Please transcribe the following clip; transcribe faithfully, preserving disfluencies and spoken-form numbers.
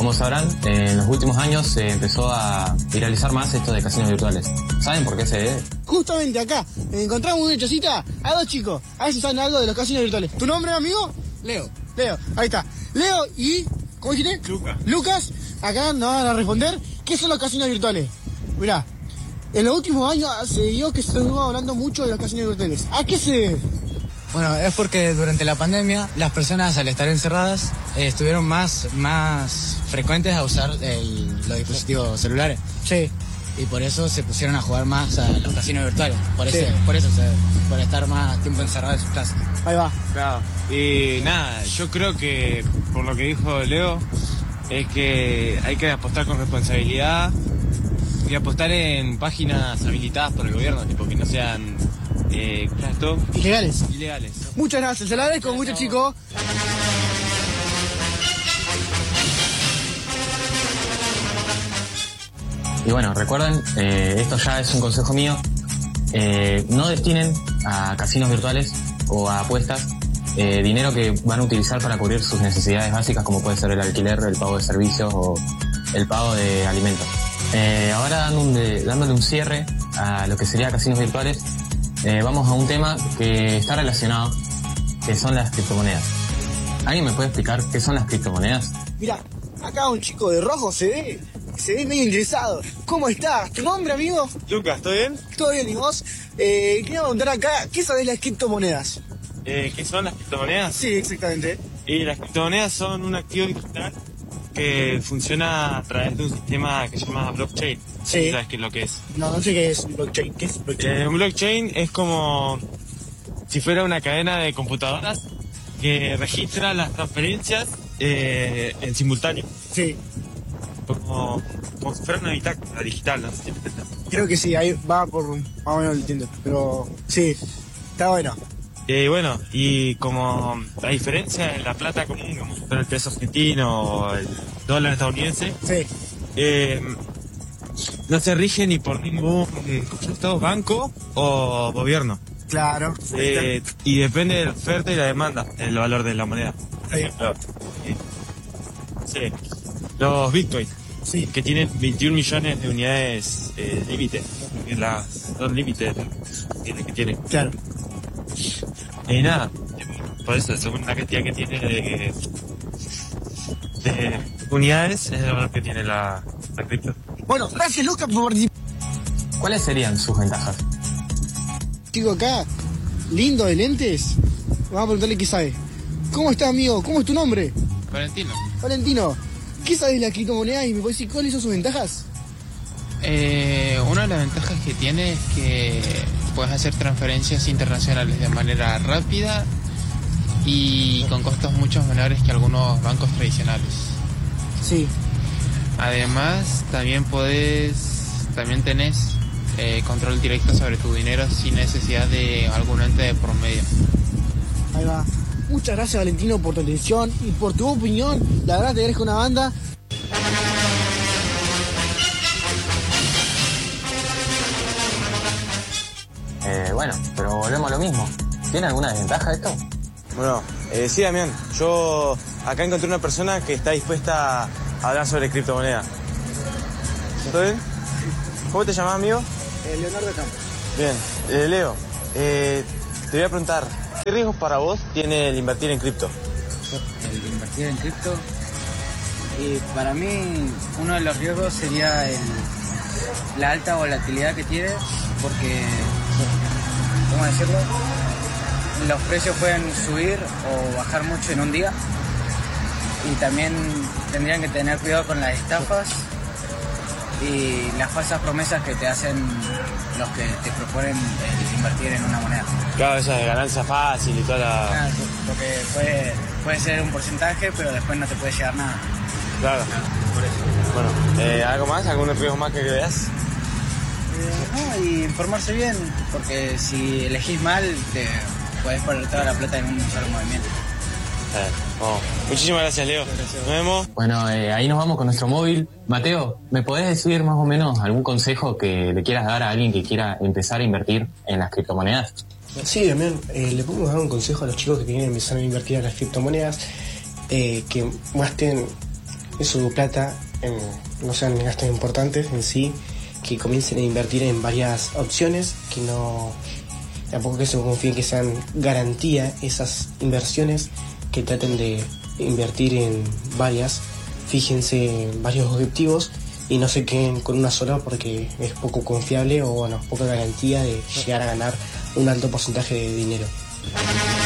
Como sabrán, en los últimos años se empezó a viralizar más esto de casinos virtuales. ¿Saben por qué se debe? Justamente acá encontramos una chocita a dos chicos. A ver si saben algo de los casinos virtuales. ¿Tu nombre, amigo? Leo. Leo, ahí está. Leo y... ¿Cómo dijiste? Lucas. Lucas, acá nos van a responder qué son los casinos virtuales. Mirá, en los últimos años se dio que se estuvo hablando mucho de los casinos virtuales. ¿A qué se debe? Bueno, es porque durante la pandemia las personas al estar encerradas eh, estuvieron más, más frecuentes a usar el, los dispositivos celulares. Sí. Y por eso se pusieron a jugar más a los casinos virtuales. Por eso, Sí. por eso se, por estar más tiempo encerrados en sus casas. Ahí va. Claro. Y nada, yo creo que por lo que dijo Leo, es que hay que apostar con responsabilidad y apostar en páginas habilitadas por el gobierno, tipo que no sean eh, ¿qué es esto? Ilegales. Ilegales. Muchas gracias, se la agradezco mucho, chicos. Y bueno, recuerden, eh, esto ya es un consejo mío, eh, no destinen a casinos virtuales o a apuestas eh, dinero que van a utilizar para cubrir sus necesidades básicas, como puede ser el alquiler, el pago de servicios o el pago de alimentos. Eh, ahora dando un de, dándole un cierre a lo que sería casinos virtuales, eh, vamos a un tema que está relacionado, que son las criptomonedas. ¿Alguien me puede explicar qué son las criptomonedas? Mirá, acá un chico de rojo se ve, se ve medio interesado. ¿Cómo estás? ¿Tu nombre, amigo? Lucas, ¿todo bien? ¿Todo bien? ¿Y vos? Eh, quería preguntar acá, ¿qué sabés de las criptomonedas? Eh, ¿Qué son las criptomonedas? Sí, exactamente. Y las criptomonedas son un activo digital que funciona a través de un sistema que se llama blockchain. Sí. ¿Sabes qué es lo que es? No, no sé qué es blockchain. ¿Qué es blockchain? Eh, un blockchain es como si fuera una cadena de computadoras que registra las transferencias eh, en simultáneo. Sí, Como, como si fuera una bitácora digital, no sé si me entiendes. creo que sí, ahí va por... Más o menos lo entiendo. Pero sí, está bueno. Eh, bueno, y como la diferencia de la plata común, como si fuera el peso argentino o el dólar estadounidense, Sí, eh, no se rige ni por ningún concepto, banco o gobierno. claro. Eh, y depende de la oferta y la demanda, el valor de la moneda. Ahí. Claro. Sí. Los Bitcoin, Sí. que tienen veintiún millones de unidades eh, límite, que las dos límites que que tienen. Claro. Y nada, por eso, según la cantidad que tiene de, de unidades, es el valor que tiene la, la cripto. Bueno, gracias, Lucas, por participar. ¿Cuáles serían sus ventajas? Chico acá, lindo de lentes. Vamos a preguntarle qué sabe. ¿Cómo estás, amigo? ¿Cómo es tu nombre? Valentino. Valentino, ¿qué sabes de las criptomonedas y me puedes decir cuáles son sus ventajas? Eh, una de las ventajas que tiene es que puedes hacer transferencias internacionales de manera rápida y con costos mucho menores que algunos bancos tradicionales. Sí. Además, también podés, también tenés eh, control directo sobre tu dinero sin necesidad de algún ente de por medio. Ahí va. Muchas gracias, Valentino, por tu atención y por tu opinión. La verdad te agradezco una banda. Eh, bueno, pero volvemos a lo mismo. ¿Tiene alguna desventaja esto? Bueno, eh, sí, Damián, yo acá encontré una persona que está dispuesta a hablar sobre criptomonedas. ¿Todo bien? ¿Cómo te llamas, amigo? Eh, Leonardo Campos. Bien, eh, Leo, eh, te voy a preguntar, ¿qué riesgos para vos tiene el invertir en cripto? El invertir en cripto. Y para mí uno de los riesgos sería el, la alta volatilidad que tiene, porque, ¿cómo decirlo? Los precios pueden subir o bajar mucho en un día. Y también tendrían que tener cuidado con las estafas y las falsas promesas que te hacen los que te proponen eh, invertir en una moneda. Claro, esa de ganancia fácil y toda la... Ah, porque puede, puede ser un porcentaje, pero después no te puede llegar nada. Claro. Por eso. Bueno, eh, ¿algo más? ¿Algún riesgo más que veas? Eh, no, y informarse bien, porque si elegís mal, te podés poner toda la plata en un solo movimiento. Eh, oh. Muchísimas gracias, Leo. Nos vemos. Bueno, eh, ahí nos vamos con nuestro móvil. Mateo, ¿me podés decir más o menos algún consejo que le quieras dar a alguien que quiera empezar a invertir en las criptomonedas? Sí, Damián, eh, le podemos dar un consejo a los chicos que quieren empezar a invertir en las criptomonedas, eh, que muestren su plata en, no sean gastos importantes en sí, que comiencen a invertir en varias opciones, que no tampoco que se confíen que sean garantía esas inversiones, que traten de invertir en varias, fíjense en varios objetivos y no se queden con una sola porque es poco confiable o bueno, poca garantía de llegar a ganar un alto porcentaje de dinero.